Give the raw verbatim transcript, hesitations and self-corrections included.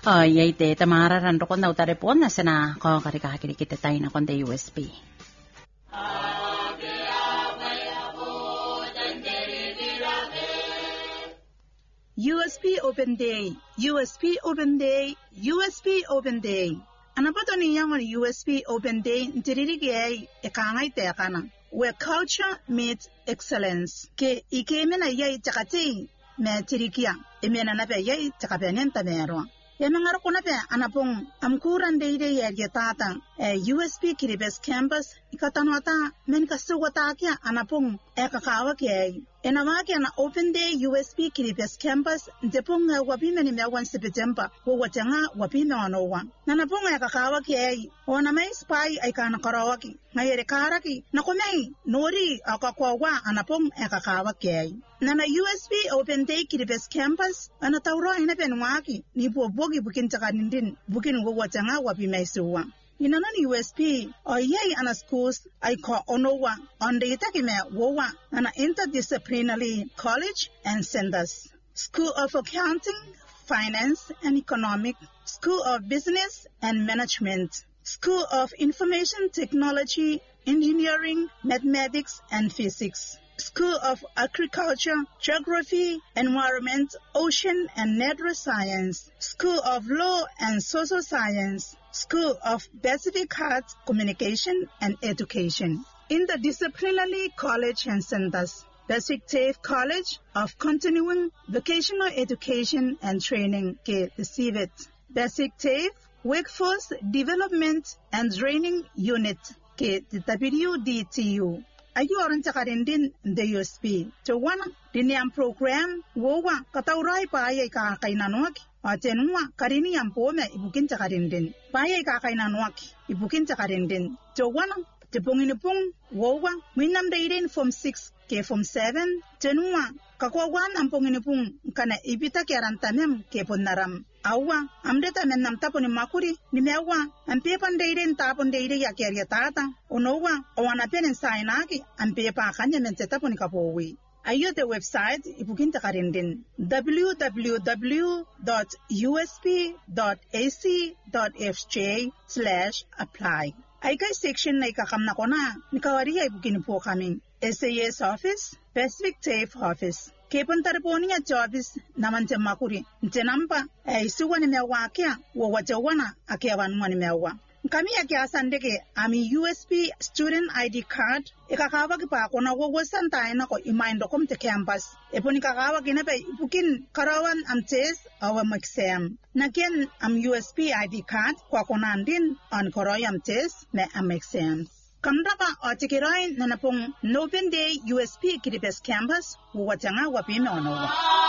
Oh, yay te tamara ran ro konda utare pon na sana ko kari ka kiri kita tayo na konda U S B. U S B Open Day, U S B Open Day, U S B Open Day. Anapato ni yangon U S B Open Day ntiririge e kangai te kana. Where culture meets excellence. Ke ike mena yai takati me tirikia. E mena nape yai takapenenta mero. E mengar kuna pe anapong amkuran deide ye tata e U S B Kiribes campus ikatanwata men kasuwata kia anapong e kakawa ke. Enawake na Open Day U S B Kiribes campus ntepunga wapime ni mewan September wo watenga wapime wanowa. Nanapunga ya kakawa ki wana mai spy ay kana karawaki ngayere karaki nakomei nori akakwawa anapong ya kakawa ki. Nana U S B Open Day Kiribes campus anatauro ina penwaki ni po bogi bukin takanindin bukin wo watenga wapime suwa. Inanon U S P o yay ana schools ay ko onowa on the itakime wowa ana interdisciplinary college and centers. School of Accounting, Finance and Economic, School of Business and Management, School of Information Technology, Engineering, Mathematics and Physics, School of Agriculture, Geography, Environment, Ocean and Natural Science, School of Law and Social Science, School of Pacific Arts, Communication and Education. Interdisciplinary College and Centers, Basic T A F E College of Continuing Vocational Education and Training, ke C V E T. Basic T A F E Workforce Development and Training Unit, ke W D T U. Ayu orang cakarindin the U S P. Cawana diniam program wowa kataurai pa ay kakainan Atenua karini yampome ibukin cakarindin. Paya kakainan ibukin cakarindin. Cawana tepungin wowa winam dairin from six ke from seven. Tenua kakwawan ampungin pung kana ibita kerantamem ke ponaram. Awa amdeta menam taponi makuri ni mewa ampepan dairin tapon dairi ya keria tata. Onowa owana penen sainaki ampepa kanya mente taponi kapowi. Ayo the website ibukin takarindin w w w dot u s p dot a c dot f j slash apply. Ay kay section na ikakam na ko na nikawariya ibukin po kami S A S office, Pacific T A F E office. Kepuntar po niya office naman sa makuri. Ntenampa ay suwa ni mewa kya wawajawana akiawan mo ni mewa. Kami akiasandeke ami U S P student I D card ikakawag pa ako na wawasan tayo na ko imindo kom te campus. Epo ni kakawag na pa ipukin karawan am test awam exam. Nagyan am U S P I D card kwa konandin on koroyam test na am exam. Kamda pa o tikiroy na napong Open Day U S P Kiribes campus watanga wapime onowa.